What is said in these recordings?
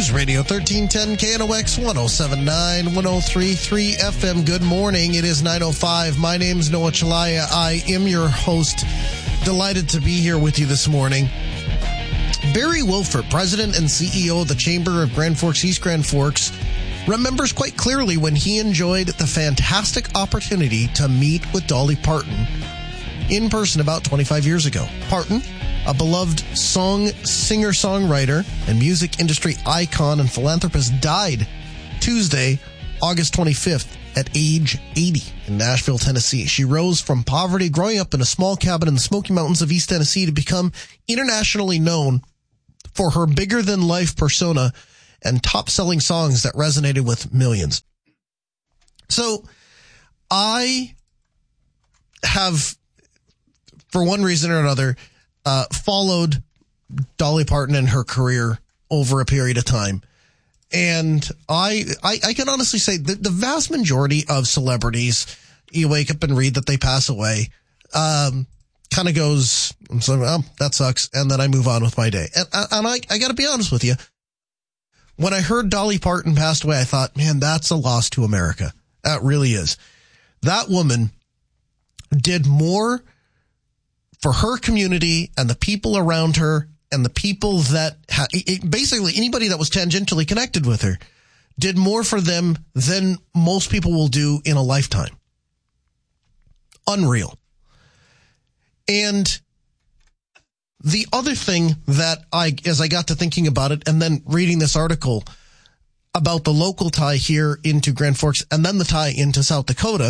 News Radio 1310 KNOX 1079 1033 FM. Good morning. It is 9:05. My name's Noah Chalaya. I am your host. Delighted to be here with you this morning. Barry Wilford, President and CEO of the Chamber of Grand Forks, East Grand Forks, remembers quite clearly when he enjoyed the fantastic opportunity to meet with Dolly Parton in person about 25 years ago. Parton, a beloved singer-songwriter and music industry icon and philanthropist, died Tuesday, August 25th at age 80 in Nashville, Tennessee. She rose from poverty, growing up in a small cabin in the Smoky Mountains of East Tennessee, to become internationally known for her bigger-than-life persona and top-selling songs that resonated with millions. So I have, for one reason or another, followed Dolly Parton and her career over a period of time. And I can honestly say that the vast majority of celebrities, you wake up and read that they pass away, kind of goes, so, well, that sucks. And then I move on with my day. And I got to be honest with you. When I heard Dolly Parton passed away, I thought, man, that's a loss to America. That really is. That woman did more for her community and the people around her and the people that basically anybody that was tangentially connected with her did more for them than most people will do in a lifetime. Unreal. And the other thing that as I got to thinking about it and then reading this article about the local tie here into Grand Forks and then the tie into South Dakota,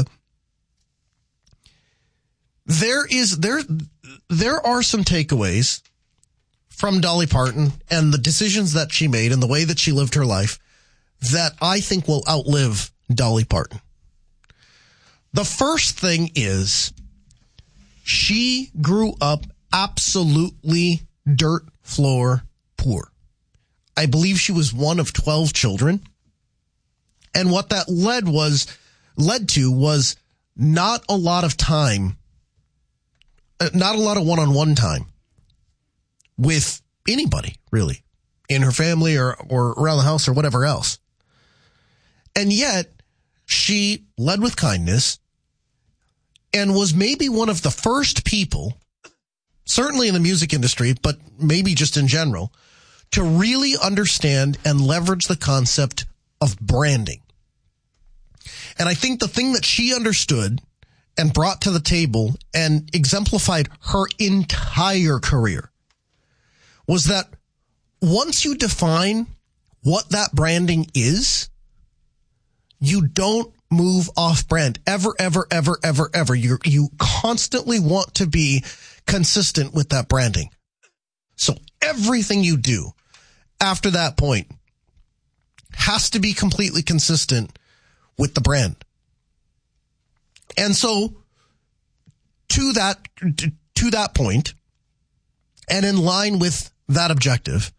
there are some takeaways from Dolly Parton and the decisions that she made and the way that she lived her life that I think will outlive Dolly Parton. The first thing is she grew up absolutely dirt floor poor. I believe she was one of 12 children. And what that led to was not a lot of time, not a lot of one-on-one time with anybody, really, in her family or around the house or whatever else. And yet, she led with kindness and was maybe one of the first people, certainly in the music industry, but maybe just in general, to really understand and leverage the concept of branding. And I think the thing that she understood and brought to the table and exemplified her entire career was that once you define what that branding is, you don't move off brand ever, ever, ever, ever, ever. You constantly want to be consistent with that branding. So everything you do after that point has to be completely consistent with the brand. And so to that point, and in line with that objective,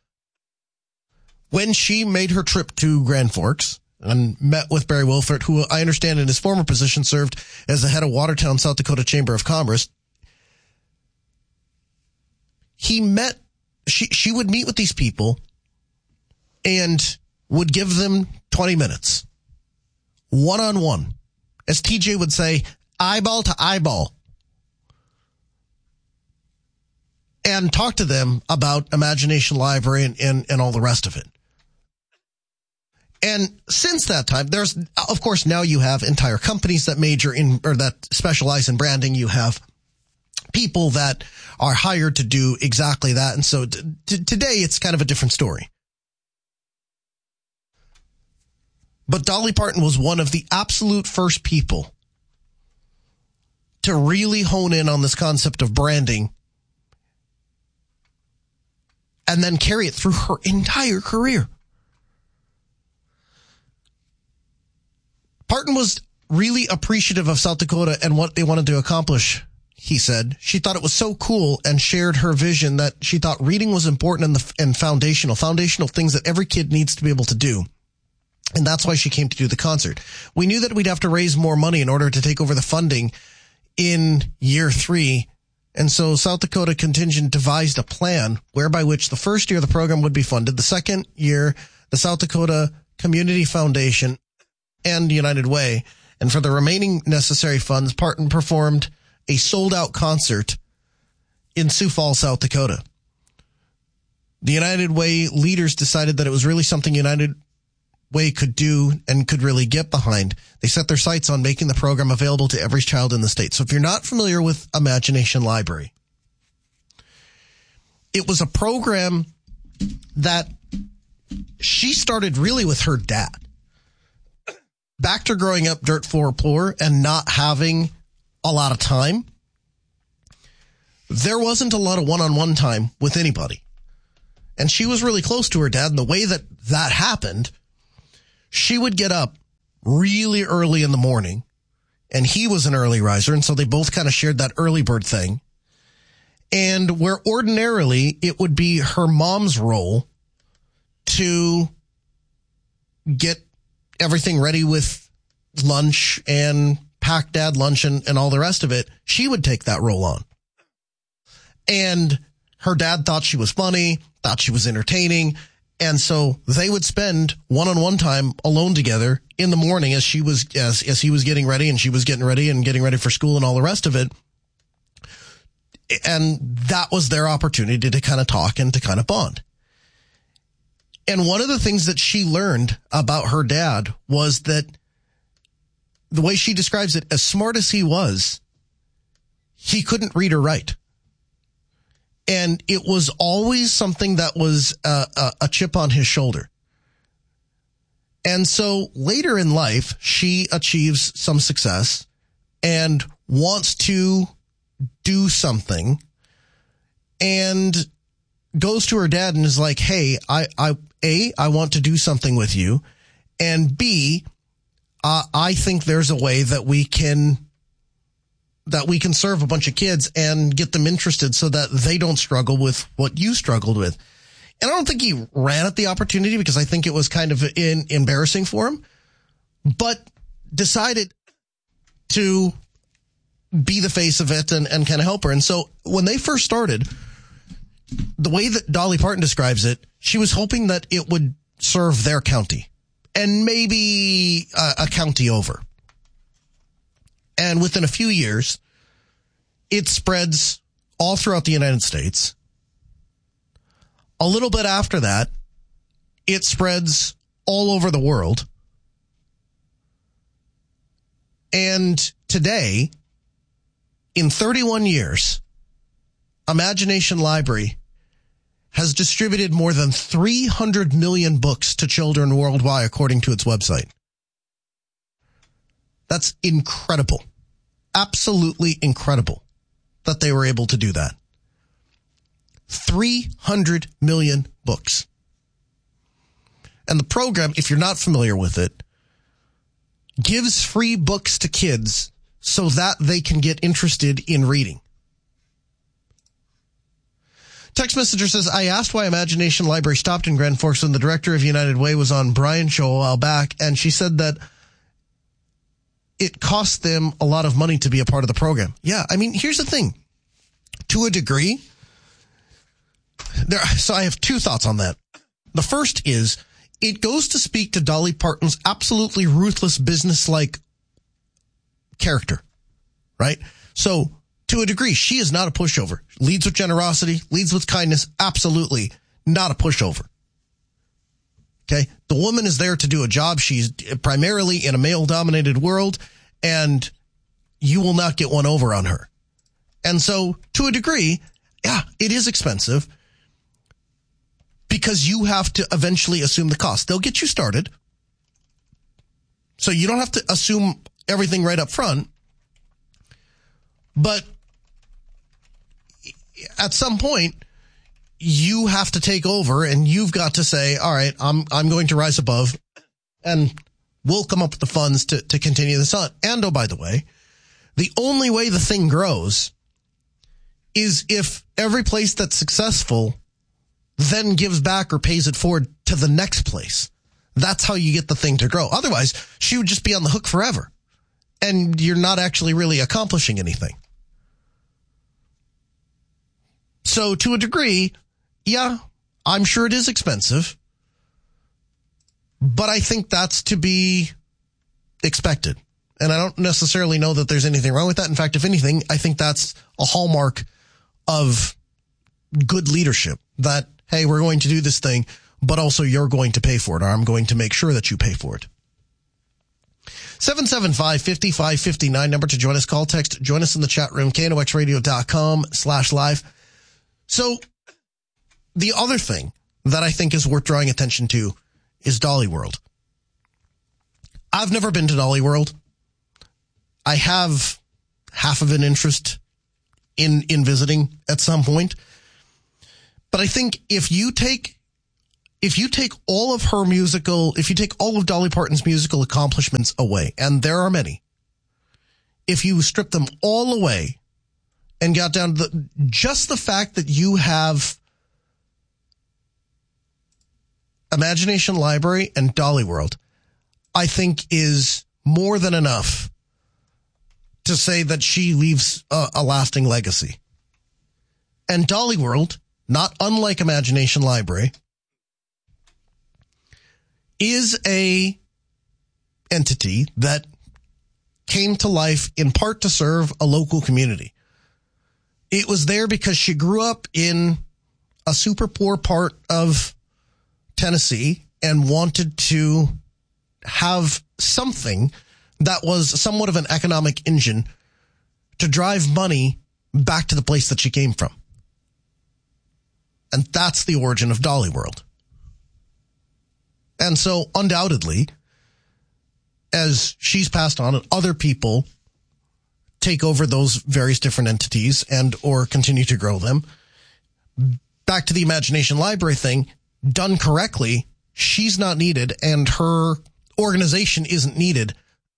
when she made her trip to Grand Forks and met with Barry Wilford, who I understand in his former position served as the head of Watertown, South Dakota Chamber of Commerce, she would meet with these people and would give them 20 minutes, one-on-one. As TJ would say, eyeball to eyeball, and talk to them about Imagination Library and all the rest of it. And since that time, there's, of course, now you have entire companies that major in, or that specialize in branding. You have people that are hired to do exactly that. And so today it's kind of a different story. But Dolly Parton was one of the absolute first people to really hone in on this concept of branding and then carry it through her entire career. Parton was really appreciative of South Dakota and what they wanted to accomplish, he said. She thought it was so cool and shared her vision that she thought reading was important and foundational things that every kid needs to be able to do. And that's why she came to do the concert. We knew that we'd have to raise more money in order to take over the funding in year 3. And so South Dakota Contingent devised a plan whereby which the first year the program would be funded. The second year, the South Dakota Community Foundation, and United Way. And for the remaining necessary funds, Parton performed a sold-out concert in Sioux Falls, South Dakota. The United Way leaders decided that it was really something United Way could do and could really get behind. They set their sights on making the program available to every child in the state. So if you're not familiar with Imagination Library, it was a program that she started really with her dad. Back to growing up dirt floor poor and not having a lot of time, there wasn't a lot of one-on-one time with anybody. And she was really close to her dad. And the way that that happened, she would get up really early in the morning, and he was an early riser. And so they both kind of shared that early bird thing. And where ordinarily it would be her mom's role to get everything ready with lunch and pack dad lunch and all the rest of it, she would take that role on. And her dad thought she was funny, thought she was entertaining. And so they would spend one-on-one time alone together in the morning as he was getting ready and she was getting ready for school and all the rest of it. And that was their opportunity to kind of talk and to kind of bond. And one of the things that she learned about her dad was that the way she describes it, as smart as he was, he couldn't read or write. And it was always something that was a chip on his shoulder. And so later in life, she achieves some success and wants to do something and goes to her dad and is like, hey, I want to do something with you. And B, I think there's a way that we can serve a bunch of kids and get them interested so that they don't struggle with what you struggled with. And I don't think he ran at the opportunity because I think it was kind of embarrassing for him, but decided to be the face of it and kind of help her. And so when they first started, the way that Dolly Parton describes it, she was hoping that it would serve their county and maybe a county over. And within a few years, it spreads all throughout the United States. A little bit after that, it spreads all over the world. And today, in 31 years, Imagination Library has distributed more than 300 million books to children worldwide, according to its website. That's incredible. Absolutely incredible that they were able to do that. 300 million books. And the program, if you're not familiar with it, gives free books to kids so that they can get interested in reading. Text messenger says, I asked why Imagination Library stopped in Grand Forks when the director of United Way was on Brian's show a while back, and she said that it cost them a lot of money to be a part of the program. Yeah, I mean, here's the thing. To a degree, so I have two thoughts on that. The first is, it goes to speak to Dolly Parton's absolutely ruthless, business-like character, right? So, to a degree, she is not a pushover. Leads with generosity, leads with kindness, absolutely not a pushover. Okay? The woman is there to do a job. She's primarily in a male-dominated world, and you will not get one over on her. And so, to a degree, yeah, it is expensive because you have to eventually assume the cost. They'll get you started, so you don't have to assume everything right up front. But at some point, you have to take over, and you've got to say, all right, I'm going to rise above, and we'll come up with the funds to continue this on. And, oh, by the way, the only way the thing grows is if every place that's successful then gives back or pays it forward to the next place. That's how you get the thing to grow. Otherwise, she would just be on the hook forever, and you're not actually really accomplishing anything. So to a degree, yeah, I'm sure it is expensive, But I think that's to be expected. And I don't necessarily know that there's anything wrong with that. In fact, if anything, I think that's a hallmark of good leadership. That, hey, we're going to do this thing, but also you're going to pay for it, or I'm going to make sure that you pay for it. 775-5559, number to join us. Call, text, join us in the chat room, knoxradio.com/live. So the other thing that I think is worth drawing attention to is Dolly World. I've never been to Dolly World. I have half of an interest in visiting at some point. But I think if you take all of her if you take all of Dolly Parton's musical accomplishments away, and there are many, if you strip them all away and got down to just the fact that you have Imagination Library and Dolly World, I think is more than enough to say that she leaves a lasting legacy. And Dolly World, not unlike Imagination Library, is a entity that came to life in part to serve a local community. It was there because she grew up in a super poor part of Tennessee and wanted to have something that was somewhat of an economic engine to drive money back to the place that she came from. And that's the origin of Dolly World. And so undoubtedly, as she's passed on and other people take over those various different entities and or continue to grow them, back to the Imagination Library thing, done correctly, she's not needed and her organization isn't needed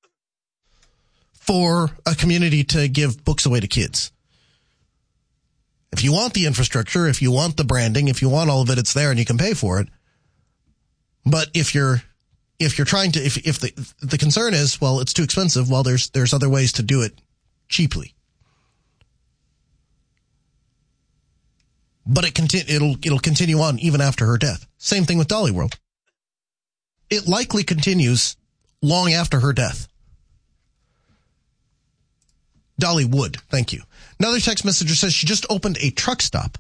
for a community to give books away to kids. If you want the infrastructure, if you want the branding, if you want all of it, it's there and you can pay for it. But if you're trying to, if the concern is, well, it's too expensive, well, there's other ways to do it cheaply. But it'll continue on even after her death. Same thing with Dolly World. It likely continues long after her death. Dolly Wood, thank you. Another text messenger says she just opened a truck stop.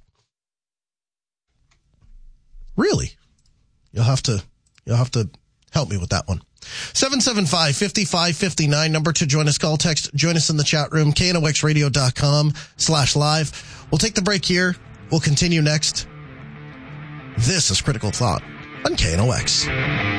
Really? You'll have to help me with that one. 775-5559, number to join us. Call, text, join us in the chat room, knoxradio.com/live. We'll take the break here. We'll continue next. This is Critical Thought on KNOX.